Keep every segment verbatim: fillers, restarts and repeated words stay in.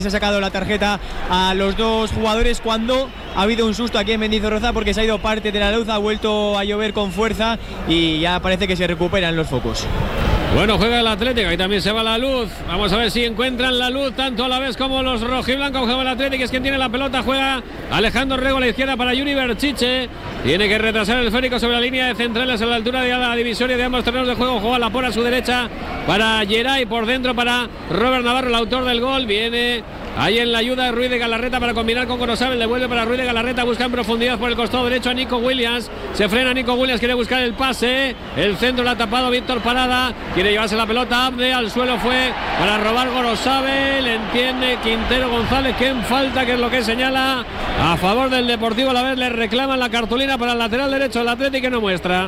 Se ha sacado la tarjeta a los dos jugadores cuando ha habido un susto aquí en Mendizorroza porque se ha ido parte de la luz, ha vuelto a llover con fuerza y ya parece que se recuperan los focos. Bueno, juega el Atlético y también se va la luz. Vamos a ver si encuentran la luz tanto a la vez como los rojiblancos. Juega el Atlético, es quien tiene la pelota. Juega Alejandro Rego a la izquierda para Yuri Berchiche. Tiene que retrasar el esférico sobre la línea de centrales a la altura de la divisoria de ambos terrenos de juego. Juega la por a su derecha para Geray, por dentro para Robert Navarro, el autor del gol. Viene ahí en la ayuda de Ruiz de Galarreta para combinar con Gorosabel. Devuelve para Ruiz de Galarreta. Busca en profundidad por el costado derecho a Nico Williams. Se frena Nico Williams. Quiere buscar el pase. El centro lo ha tapado Víctor Parada. Quiere llevarse la pelota. Abde al suelo fue para robar Gorosabel. Entiende Quintero González que en falta, que es lo que señala a favor del Deportivo Alavés. Le reclaman la cartulina para el lateral derecho del Atlético, que no muestra.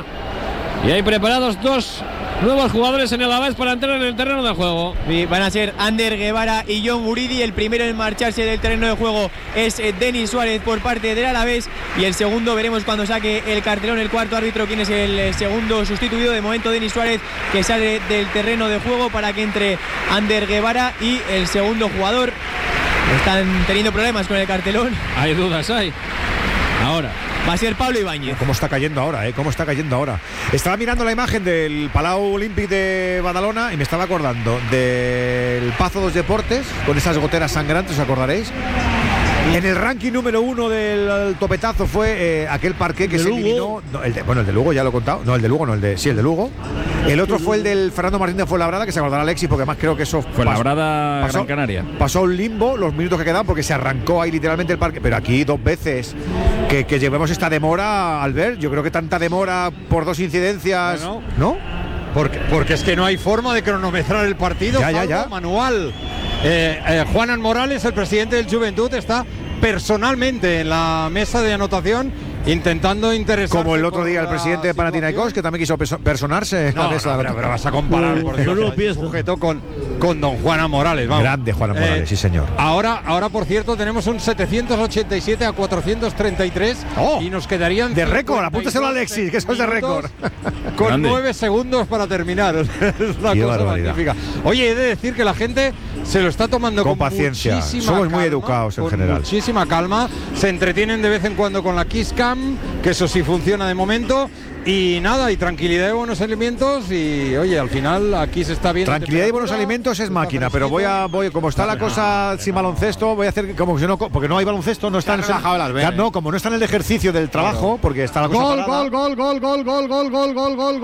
Y hay preparados dos nuevos jugadores en el Alavés para entrar en el terreno de juego. Y van a ser Ander Guevara y John Guridi. El primero en marcharse del terreno de juego es eh, Denis Suárez por parte del Alavés. Y el segundo veremos cuando saque el cartelón el cuarto árbitro quién es el eh, segundo sustituido. De momento Denis Suárez, que sale del terreno de juego para que entre Ander Guevara y el segundo jugador. Están teniendo problemas con el cartelón. Hay dudas, hay. Ahora va a ser Pablo Ibáñez. ¿Cómo está cayendo ahora? ¿eh? ¿Cómo está cayendo ahora? Estaba mirando la imagen del Palau Olímpic de Badalona y me estaba acordando del Pazo dos Deportes, con esas goteras sangrantes, ¿os acordaréis? En el ranking número uno del topetazo fue eh, aquel parqué que se eliminó. No, el de, bueno, el de Lugo, ya lo he contado. No, el de Lugo, no, el de. Sí, el de Lugo. El otro fue el del Fernando Martín de Fuenlabrada, que se acordará Alexis, porque además creo que eso. Fuenlabrada, pasó, Gran Canaria. Pasó a un limbo los minutos que quedaban porque se arrancó ahí literalmente el parque. Pero aquí dos veces que, que llevemos esta demora, Albert. Yo creo que tanta demora por dos incidencias. Bueno, ¿no? Porque, porque es que no hay forma de cronometrar el partido. Ya, ya, ya. Manual. Eh, eh, Juanan Morales, el presidente del Juventud, está personalmente en la mesa de anotación intentando interesarse. Como el otro día el presidente de Panathinaikos, que también quiso personarse en no, la mesa. No, pero, pero vas a comparar, por Dios, el sujeto con, con don Juanan Morales. Vamos. Grande Juanan Morales, eh, sí señor. Ahora, ahora, por cierto, tenemos un setecientos ochenta y siete a cuatrocientos treinta y tres oh, y nos quedarían de récord, apúnteselo a Alexis, que eso es de récord. Con Grande. nueve segundos para terminar. Es una Qué cosa barbaridad. Magnífica. Oye, he de decir que la gente se lo está tomando con, con paciencia. Somos calma, muy educados en con general. Muchísima calma. Se entretienen de vez en cuando con la Kiss Cam, que eso sí funciona de momento. Y nada, y tranquilidad y buenos alimentos. Y oye, al final aquí se está viendo. Tranquilidad y buenos alimentos es máquina, pero voy a, voy, como está la cosa sin baloncesto, voy a hacer como si no, porque no hay baloncesto, no está en el, no, como no está en el ejercicio del trabajo, porque está la cosa gol, parada. Gol, gol, gol, gol, gol, gol, gol, gol, gol,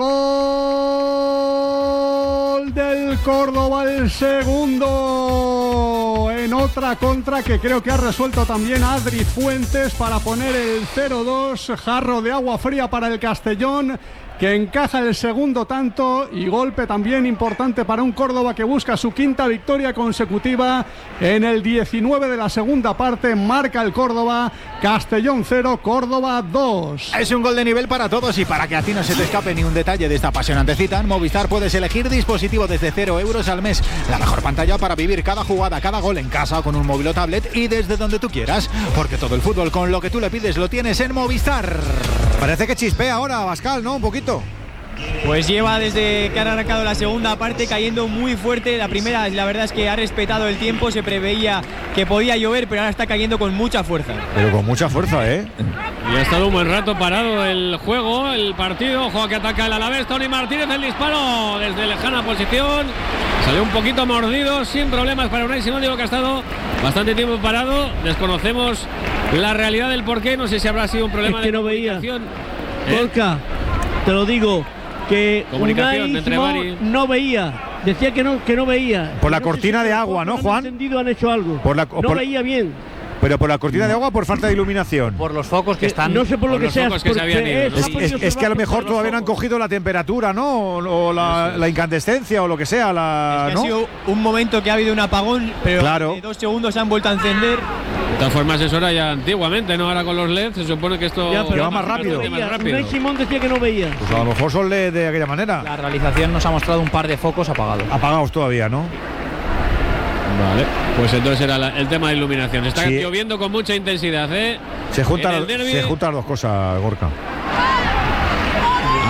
gol del Córdoba, el segundo. En otra contra que creo que ha resuelto también Adri Fuentes para poner el cero dos. Jarro de agua fría para el Castellón, que encaja el segundo tanto, y golpe también importante para un Córdoba que busca su quinta victoria consecutiva en el diecinueve de la segunda parte. Marca el Córdoba, Castellón cero, Córdoba dos. Es un gol de nivel para todos, y para que a ti no se te escape ni un detalle de esta apasionante cita, en Movistar puedes elegir dispositivo desde cero euros al mes. La mejor pantalla para vivir cada jugada, cada gol en casa o con un móvil o tablet, y desde donde tú quieras, porque todo el fútbol con lo que tú le pides lo tienes en Movistar. Parece que chispea ahora Bascal, ¿no? Un poquito. Pues lleva desde que han arrancado la segunda parte cayendo muy fuerte. La primera, la verdad es que ha respetado el tiempo, se preveía que podía llover, pero ahora está cayendo con mucha fuerza. Pero con mucha fuerza, ¿eh? Y ha estado un buen rato parado el juego, el partido. Juego que ataca el Alavés. Tony Martínez, el disparo desde lejana posición. Salió un poquito mordido, sin problemas para Unai Simón. Digo que ha estado bastante tiempo parado. Desconocemos la realidad del porqué. No sé si habrá sido un problema es que de no veía. ¿Eh? Gorka, te lo digo, que comunicación Unai Simón no veía. Decía que no, que no veía. Por la no cortina sé si de agua, ¿no, Juan? Encendido, han hecho algo. Por la, no por, veía bien. Pero por la cortina de agua, por falta de iluminación. Por los focos que, que están. No sé por lo por que sea. Que se habían ido, es, es, es que a lo mejor todavía no han cogido la temperatura, ¿no? O, o la, la incandescencia o lo que sea. La, es que ¿no? ha sido un momento que ha habido un apagón, pero claro. de dos segundos se han vuelto a encender. De todas formas, eso era ya antiguamente, ¿no? Ahora con los L E D se supone que esto ya, pero va más rápido. Unai Simón decía que no veía. Pues a lo mejor son L E D de aquella manera. La realización nos ha mostrado un par de focos apagados. Apagados todavía, ¿no? Vale, pues entonces era la, el tema de iluminación. Está sí. lloviendo con mucha intensidad, ¿eh? Se juntan, se juntan las dos cosas, Gorka.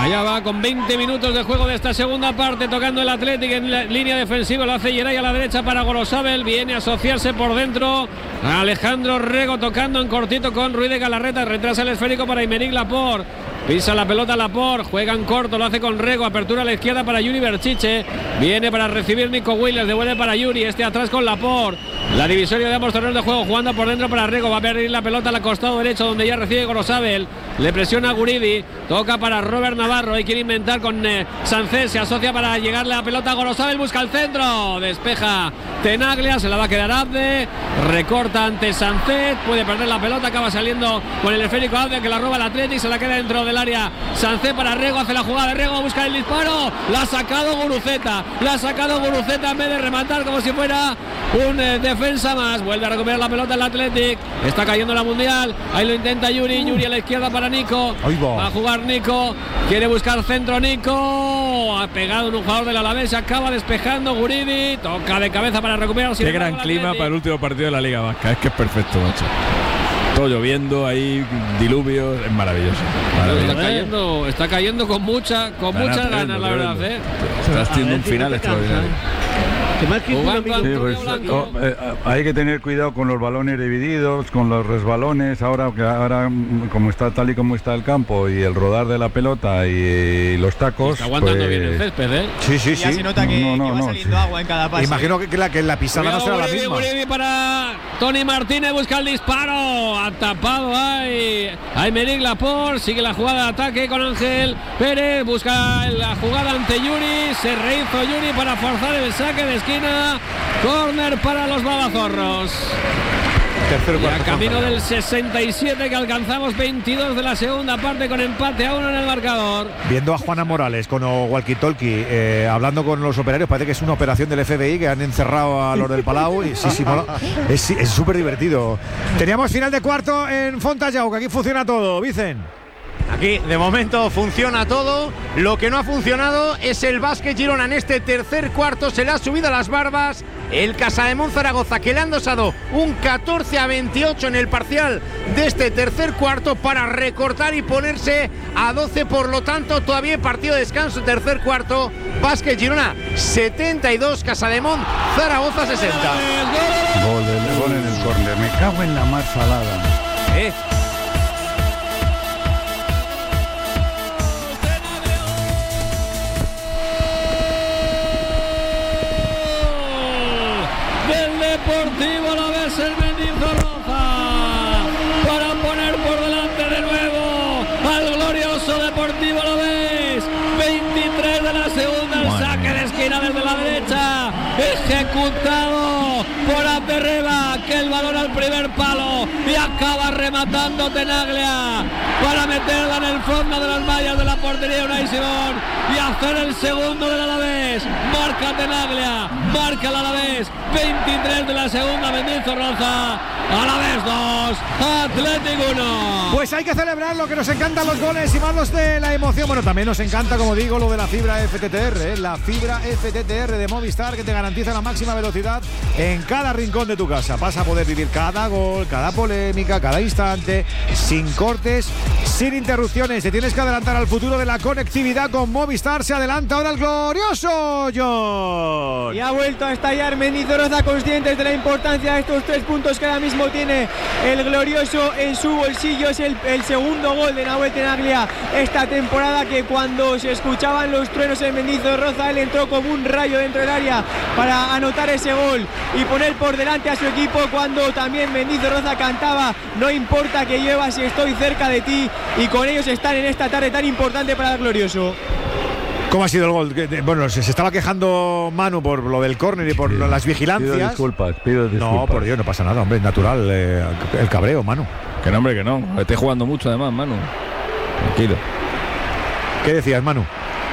Allá va con veinte minutos de juego de esta segunda parte, tocando el Athletic en la línea defensiva. Lo hace Geray a la derecha para Gorosabel. Viene a asociarse por dentro Alejandro Rego, tocando en cortito con Ruiz de Galarreta. Retrasa el esférico para Aymeric Laporte. Pisa la pelota Laporte, juega en corto, lo hace con Rego, apertura a la izquierda para Yuri Berchiche, viene para recibir Nico Williams, devuelve para Yuri, este atrás con Laporte, la divisoria de ambos terrenos de juego, jugando por dentro para Rego, va a perder la pelota al costado derecho donde ya recibe Gorosabel, le presiona a Guridi, toca para Robert Navarro, hay que inventar con eh, Sánchez, se asocia para llegarle la pelota a Gorosabel, busca el centro, despeja Tenaglia, se la va a quedar Abde, recorta ante Sánchez, puede perder la pelota, acaba saliendo con el esférico Abde que la roba el Athletic, se la queda dentro de el área. Sánchez para Rego, hace la jugada de Rego, busca el disparo, la ha sacado Guruceta, la ha sacado Guruceta en vez de rematar como si fuera un eh, defensa más. Vuelve a recuperar la pelota el Athletic, está cayendo la Mundial, ahí lo intenta Yuri, Yuri a la izquierda para Nico, va a jugar Nico, quiere buscar centro Nico, ha pegado en un jugador del Alavés, se acaba despejando Guridi, toca de cabeza para recuperar. Qué gran clima para el último partido de la Liga Vasca, es que es perfecto, macho. Todo lloviendo, ahí diluvios, es maravilloso. maravilloso. Está cayendo, está cayendo con mucha, con Ganar, muchas tremendo, ganas, la verdad, ¿eh? Está haciendo un final extraordinario. Jugando Sí, pues, oh, eh, hay que tener cuidado con los balones divididos, con los resbalones. Ahora, ahora como está tal y como está el campo y el rodar de la pelota y, y los tacos. Está aguantando pues... bien el césped, ¿eh? Sí, sí, sí. Ya se nota que, no, no, que va no, saliendo sí. agua en cada paso. Imagino que, que, la, que la pisada Cuidado, no será Guridi, la misma. Guridi para Tony Martínez, busca el disparo, ha tapado ahí Aymeric Laporte, sigue la jugada de ataque con Ángel Pérez, busca la jugada ante Yuri, se rehizo Yuri para forzar el saque de esquina, córner para los Babazorros. Tercero, y a cuarto, camino cuarto. del sesenta y siete que alcanzamos veintidós de la segunda parte con empate a uno en el marcador. Viendo a Juana Morales con Walkie Talkie eh, hablando con los operarios, parece que es una operación del F B I que han encerrado a los del Palau y sí, sí, mola. es súper divertido. Teníamos final de cuarto en Fontajau, que aquí funciona todo, Vicen. Aquí de momento funciona todo. Lo que no ha funcionado es el Básquet Girona en este tercer cuarto. Se le ha subido a las barbas el Casademón Zaragoza, que le han dosado un catorce a veintiocho en el parcial de este tercer cuarto para recortar y ponerse a doce. Por lo tanto, todavía partido de descanso, tercer cuarto. Básquet Girona setenta y dos, Casademón Zaragoza sesenta. Gol, del, gol en el córner. Me cago en la mar salada. Eh. Deportivo Alavés, el Mendizorroza, para poner por delante de nuevo al glorioso Deportivo Alavés. veintitrés de la segunda, el saque de esquina desde la derecha, ejecutado por Aterreba, que el balón al primer palo y acaba rematando Tenaglia para meterla en el fondo de las mallas de la portería de Unai Simón y hacer el segundo del Alavés. Marca Tenaglia, marca el Alavés. veintitrés de la segunda, Mendizorroza. Alavés dos, Atlético uno. Pues hay que celebrar lo que nos encantan los goles y más los de la emoción. Bueno, también nos encanta, como digo, lo de la fibra F T T R, ¿eh? La fibra F T T R de Movistar, que te garantiza la máxima velocidad en cada rincón de tu casa. Vas a poder vivir cada gol, cada polémica, cada instante, sin cortes, sin interrupciones. Te tienes que adelantar al futuro de la conectividad con Movistar. Se adelanta ahora el glorioso John. Y ha vuelto a estallar Mendizorroza, conscientes de la importancia de estos tres puntos que ahora mismo tiene el glorioso en su bolsillo. Es el, el segundo gol de Nahuel Tenaglia esta temporada, que cuando se escuchaban los truenos en Mendizorroza, él entró como un rayo dentro del área para anotar ese gol y poner por delante a su equipo, cuando también Mendizorroza cantaba: no importa que llueva si estoy cerca de ti. Y con ellos están en esta tarde tan importante para el glorioso. ¿Cómo ha sido el gol? Bueno, se, se estaba quejando Manu por lo del córner y por pido, las vigilancias. Pido disculpas, pido disculpas. No, por Dios, no pasa nada, hombre, es natural eh, el cabreo, Manu. Que no, hombre, que no. Estoy jugando mucho además, Manu. Tranquilo. ¿Qué decías, Manu?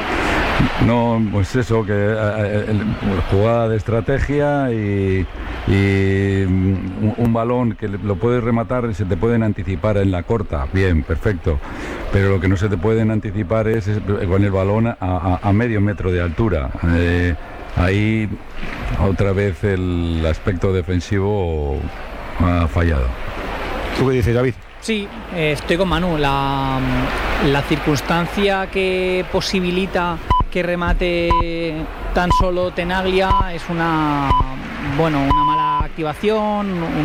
No, pues eso, que eh, el, jugada de estrategia y, y un, un balón que lo puedes rematar y se te pueden anticipar en la corta, bien, perfecto, pero lo que no se te pueden anticipar es, es con el balón a, a, a medio metro de altura. Eh, ahí otra vez el aspecto defensivo ha fallado. ¿Tú qué dices, David? Sí, eh, estoy con Manu. La, la circunstancia que posibilita que remate tan solo Tenaglia es una, bueno, una mala activación,